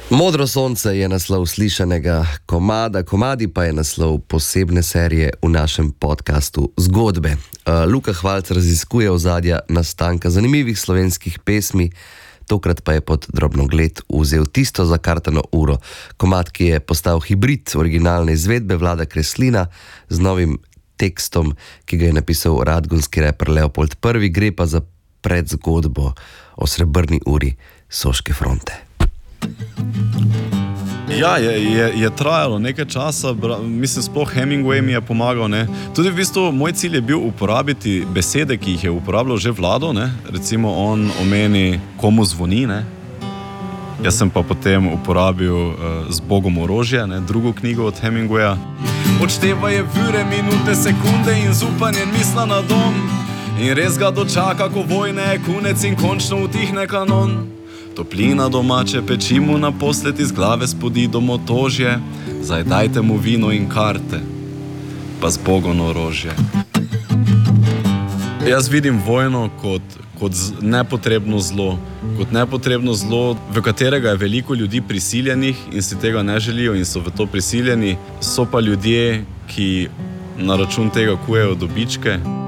Modro sonce je naslov slišanega komada, komadi pa je naslov posebne serije v našem podkastu Zgodbe. Luka Hvalc raziskuje ozadja nastanka zanimivih slovenskih pesmi, tokrat pa je pod drobnogled vzel Tisto zakartano uro, komad, ki je postal hibrid originalne izvedbe Vlada Kreslina z novim tekstom, ki ga je napisal radgonski reper Leopold I, gre pa za predzgodbo o srebrni uri Soške fronte. Ja, je trajalo nekaj časa, mislim, sploh Hemingway mi je pomagal, ne. Tudi v bistvu moj cilj je bil uporabiti besede, ki jih je uporabljal že Vlado, ne. Recimo on omeni Komu zvoni, ne. Jaz sem pa potem uporabil Z Bogom orožje, ne, drugo knjigo od Hemingwaya. Odštevaje vure, minute, sekunde in z upanjem misla na dom. In res ga dočaka, ko vojne je kunec in končno utihne kanon. Toplina domače peči mu naposled iz glave spodi domotožje, zdaj dajte mu vino in karte, pa z Bogom orožje. Jaz vidim vojno kot nepotrebno zlo, v katerega je veliko ljudi prisiljenih in si tega ne želijo in so v to prisiljeni, so pa ljudje, ki na račun tega kujejo dobičke.